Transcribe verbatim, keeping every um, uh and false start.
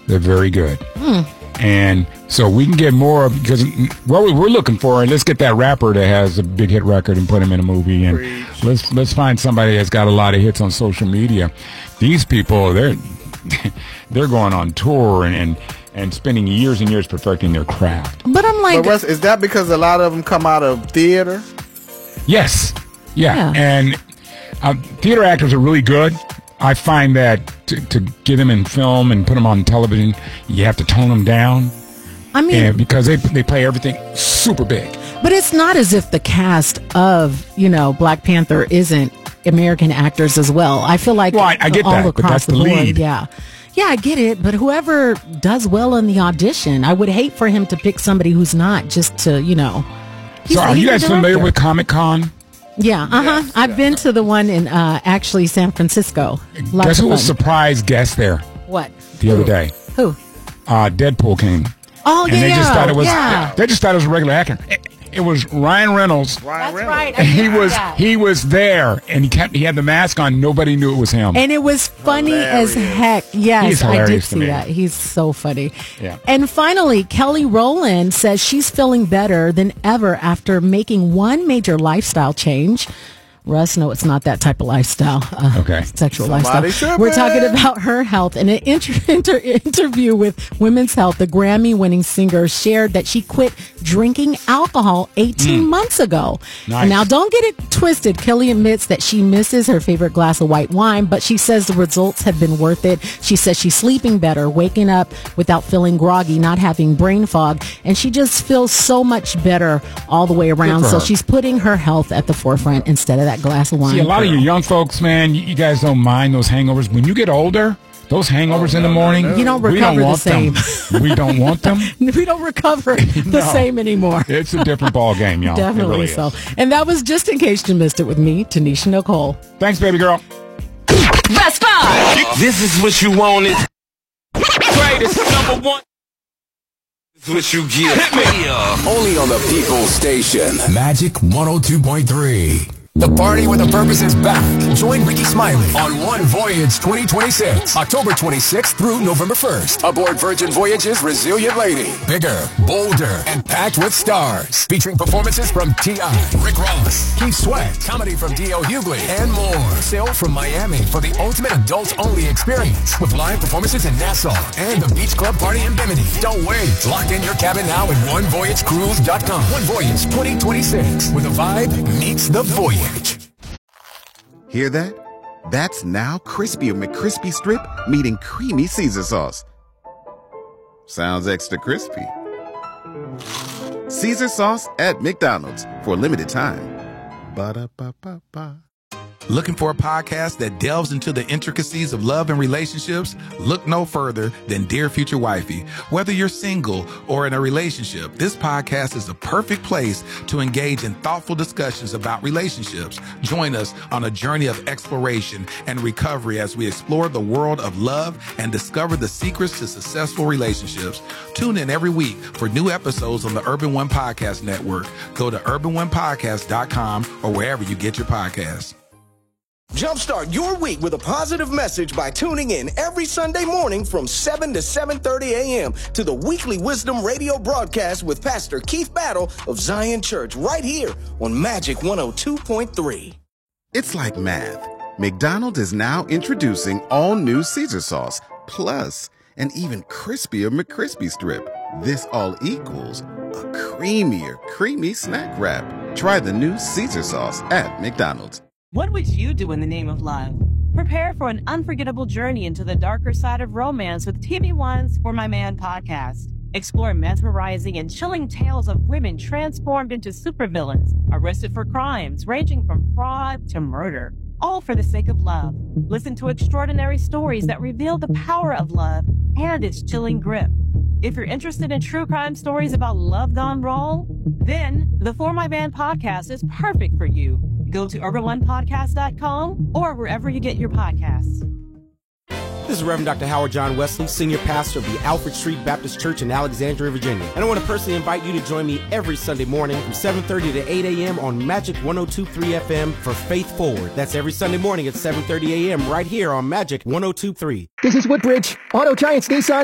They're very good. Mm. And so we can get more of, because what we're looking for, and let's get that rapper that has a big hit record and put him in a movie, and Preach. let's let's find somebody that's got a lot of hits on social media. These people, they're they're going on tour and, and and spending years and years perfecting their craft. But I'm like, But Russ, is that because a lot of them come out of theater? Yes, yeah, Yeah. and uh, theater actors are really good. I find that to, to get them in film and put them on television, you have to tone them down. I mean, And because they they play everything super big. but it's not as if the cast of, you know, Black Panther isn't American actors as well. I feel like Well, I- I get all that, but across that's the the board, lead. yeah. Yeah, I get it, but whoever does well in the audition, I would hate for him to pick somebody who's not, just to, you know. So are he's you a guys familiar director. with Comic Con? Yeah, uh-huh. Yes, I've yeah. been to the one in uh, actually San Francisco. Lots Guess of who was fun. surprise guest there What? the other day? Who? Uh, Deadpool came. Oh, And yeah. they just thought it was yeah. they just thought it was a regular actor. It, it was Ryan Reynolds. Ryan That's Reynolds. right. I And he did was that. he was there, and he kept he had the mask on. Nobody knew it was him. And it was funny as Hilarious. heck. Yes, He's I did hilarious to see me. that. He's so funny. Yeah. And finally, Kelly Rowland says she's feeling better than ever after making one major lifestyle change. Russ, no, it's not that type of lifestyle. Uh, Okay. Sexual Somebody lifestyle. We're tripping. talking about her health. In an inter- inter- interview with Women's Health, the Grammy-winning singer shared that she quit drinking alcohol eighteen months ago. Nice. And now, don't get it twisted. Kelly admits that she misses her favorite glass of white wine, but she says the results have been worth it. She says she's sleeping better, waking up without feeling groggy, not having brain fog, and she just feels so much better all the way around. for So her. she's putting her health at the forefront instead of that glass of wine. See, a lot of you young folks, man, you, you guys don't mind those hangovers. When you get older, those hangovers in the morning, You don't we recover don't the want them. We don't want them. we don't recover the No. same anymore. It's a different ball game, y'all. It Definitely really so. is. And that was just in case you missed it with me, Tanisha Nicole. Thanks, baby girl. Best five. This is what you wanted. Greatest number one. This is what you get. Hit me up. Only on the People's Station. Magic one oh two point three. The Party with a Purpose is back. Join Ricky Smiley on One Voyage twenty twenty-six, October twenty-sixth through November first. Aboard Virgin Voyage's Resilient Lady. Bigger, bolder, and packed with stars. Featuring performances from T I, Rick Ross, Keith Sweat, comedy from D L Hughley, and more. Sail from Miami for the ultimate adults-only experience with live performances in Nassau and the Beach Club Party in Bimini. Don't wait. Lock in your cabin now at one voyage cruise dot com. One Voyage twenty twenty-six, where the vibe meets the voyage. Hear that? That's now Crispy McCrispy Strip meeting Creamy Caesar Sauce. Sounds extra crispy. Caesar Sauce at McDonald's for a limited time. Ba-da-ba-ba-ba. Looking for a podcast that delves into the intricacies of love and relationships? Look no further than Dear Future Wifey. Whether you're single or in a relationship, this podcast is a perfect place to engage in thoughtful discussions about relationships. Join us on a journey of exploration and recovery as we explore the world of love and discover the secrets to successful relationships. Tune in every week for new episodes on the Urban One Podcast Network. Go to urban one podcast dot com or wherever you get your podcasts. Jumpstart your week with a positive message by tuning in every Sunday morning from seven to seven thirty a.m. to the weekly Wisdom Radio broadcast with Pastor Keith Battle of Zion Church right here on Magic one oh two point three. It's like math. McDonald's is now introducing all new Caesar Sauce, plus an even crispier McCrispy Strip. This all equals a creamier, creamy snack wrap. Try the new Caesar Sauce at McDonald's. What would you do in the name of love? Prepare for an unforgettable journey into the darker side of romance with T V One's For My Man podcast. Explore mesmerizing and chilling tales of women transformed into supervillains, arrested for crimes ranging from fraud to murder, all for the sake of love. Listen to extraordinary stories that reveal the power of love and its chilling grip. If you're interested in true crime stories about love gone wrong, then the For My Man podcast is perfect for you. Go to urban one podcast dot com or wherever you get your podcasts. This is Reverend Doctor Howard John Wesley, Senior Pastor of the Alfred Street Baptist Church in Alexandria, Virginia. And I want to personally invite you to join me every Sunday morning from seven thirty to eight a.m. on Magic one oh two point three F M for Faith Forward. That's every Sunday morning at seven thirty a.m. right here on Magic one oh two point three. This is Woodbridge, Auto Giants Nissan.